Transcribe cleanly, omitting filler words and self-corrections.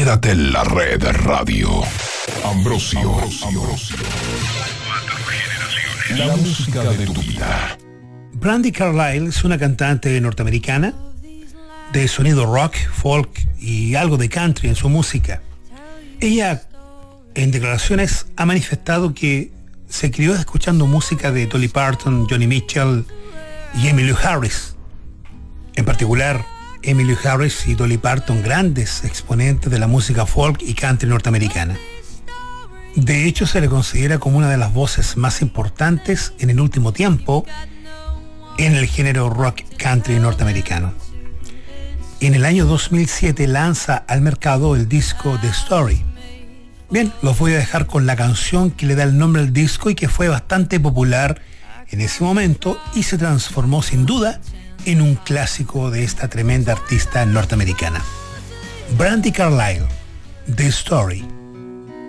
Quédate en la red radio. Ambrosio. La música de tu vida. Brandi Carlile es una cantante norteamericana de sonido rock, folk y algo de country en su música. Ella, en declaraciones, ha manifestado que se crió escuchando música de Dolly Parton, Joni Mitchell y Emmylou Harris. En particular, Emmylou Harris y Dolly Parton, grandes exponentes de la música folk y country norteamericana. De hecho, se le considera como una de las voces más importantes en el último tiempo en el género rock country norteamericano. En el año 2007 lanza al mercado el disco The Story. Bien, los voy a dejar con la canción que le da el nombre al disco y que fue bastante popular en ese momento y se transformó sin duda en un clásico de esta tremenda artista norteamericana. Brandi Carlile, The Story.